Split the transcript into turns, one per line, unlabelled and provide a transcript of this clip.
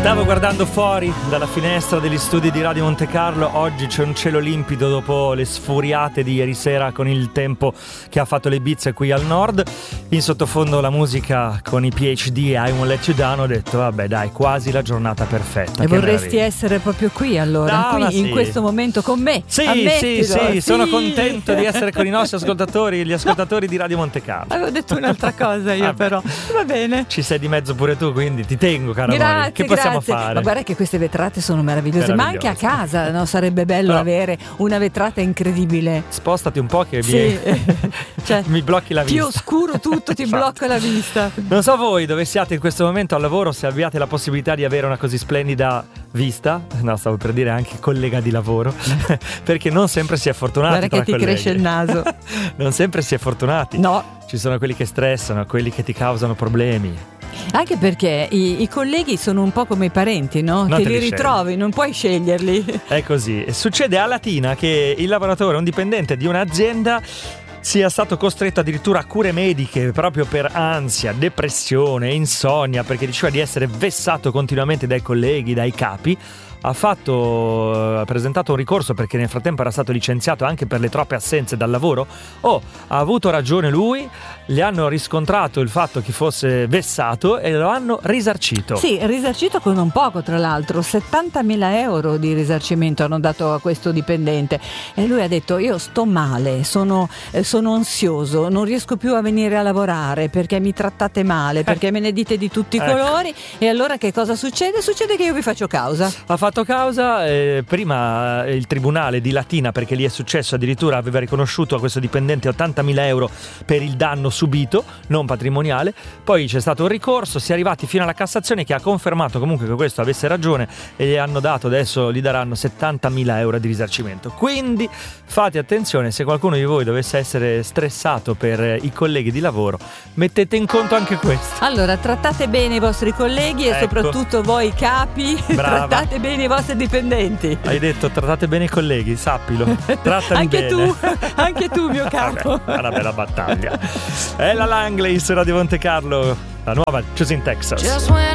Stavo guardando fuori dalla finestra degli studi di Radio Monte Carlo. Oggi c'è un cielo limpido dopo le sfuriate di ieri sera con il tempo che ha fatto le Ibiza qui al nord. In sottofondo la musica con i PhD e I Won't Let You Down. Ho detto vabbè dai, quasi la giornata perfetta.
E vorresti essere proprio qui allora, qui in questo momento con me?
Sì, sono contento di essere con i nostri ascoltatori, gli ascoltatori di Radio Monte Carlo.
Avevo detto un'altra cosa io però, va bene.
Ci sei di mezzo pure tu, quindi ti tengo, cara Mori. Che possiamo fare?
Ma guarda che queste vetrate sono meravigliose, ma anche a casa, no? Sarebbe bello avere una vetrata incredibile.
Spostati un po' che
cioè,
mi blocchi la vista.
Più oscuro tutto, ti blocca la vista.
Non so voi dove siate in questo momento al lavoro, se abbiate la possibilità di avere una così splendida vista. No, stavo per dire anche collega di lavoro, perché non sempre si è fortunati.
Guarda che ti
colleghi.
Cresce il naso.
Non sempre si è fortunati.
No.
Ci sono quelli che stressano, quelli che ti causano problemi.
Anche perché i colleghi sono un po' come i parenti, no?
Non
che
te
li
li
ritrovi, non puoi sceglierli.
È così. Succede a Latina che il lavoratore, un dipendente di un'azienda, sia stato costretto addirittura a cure mediche proprio per ansia, depressione, insonnia, perché diceva di essere vessato continuamente dai colleghi, dai capi. Ha presentato un ricorso perché nel frattempo era stato licenziato anche per le troppe assenze dal lavoro. Ha avuto ragione lui, gli hanno riscontrato il fatto che fosse vessato e lo hanno risarcito.
Sì, risarcito con non poco, tra l'altro 70.000 euro di risarcimento hanno dato a questo dipendente, e lui ha detto: io sto male, sono ansioso, non riesco più a venire a lavorare perché mi trattate male, perché me ne dite di tutti i colori. E allora che cosa succede? Succede che io vi faccio causa.
Ha fatto causa, prima il tribunale di Latina, perché lì è successo, addirittura aveva riconosciuto a questo dipendente 80.000 euro per il danno subito, non patrimoniale. Poi c'è stato un ricorso, si è arrivati fino alla Cassazione, che ha confermato comunque che questo avesse ragione e gli hanno dato, adesso gli daranno 70.000 euro di risarcimento. Quindi fate attenzione, se qualcuno di voi dovesse essere stressato per i colleghi di lavoro, mettete in conto anche questo.
Allora, trattate bene i vostri colleghi e soprattutto voi capi.
Brava.
Trattate bene i vostri dipendenti.
Hai detto trattate bene i colleghi, sappilo. Trattami
anche
bene.
Anche tu mio capo.
Vabbè, è una bella battaglia. È la Langley su Radio Monte Carlo, la nuova Choosing Texas.